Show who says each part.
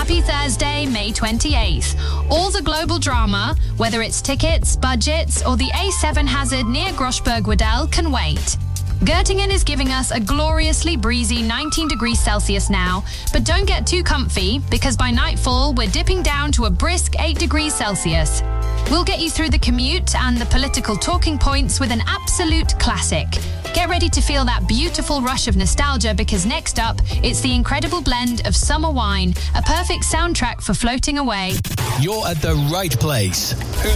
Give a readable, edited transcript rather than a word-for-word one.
Speaker 1: Happy Thursday, May 28th. All the global drama, whether it's tickets, budgets, or the A7 hazard near Grossberg Wedel, can wait. Göttingen is giving us a gloriously breezy 19 degrees Celsius now, but don't get too comfy because by nightfall we're dipping down to a brisk 8 degrees Celsius. We'll get you through the commute and the political talking points with an absolute classic. Get ready to feel that beautiful rush of nostalgia because next up, it's the incredible blend of summer wine, a perfect soundtrack for floating away.
Speaker 2: You're at the right place.